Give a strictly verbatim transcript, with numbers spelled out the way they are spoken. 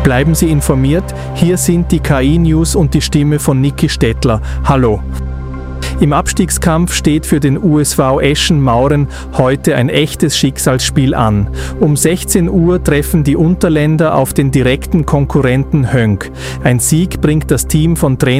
Bleiben Sie informiert, hier sind die K I-News und die Stimme von Niki Stettler. Hallo! Im Abstiegskampf steht für den U S V Eschen-Mauren heute ein echtes Schicksalsspiel an. Um sechzehn Uhr treffen die Unterländer auf den direkten Konkurrenten Höngg. Ein Sieg bringt das Team von Trainer